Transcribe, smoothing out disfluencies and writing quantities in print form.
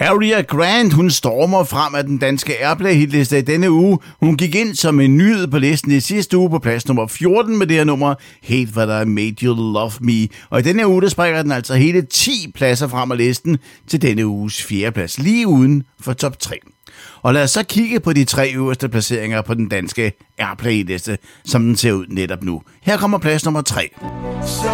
Aria Grant, hun stormer frem af den danske Airplay-hitliste i denne uge. Hun gik ind som en nyhed på listen i sidste uge på plads nummer 14 med det her nummer, Hate What I Made You Love Me. Og i denne uge, der springer den altså hele 10 pladser frem af listen til denne uges 4. plads, lige uden for top 3. Og lad os så kigge på de 3 øverste placeringer på den danske Airplay-liste, som den ser ud netop nu. Her kommer plads nummer 3.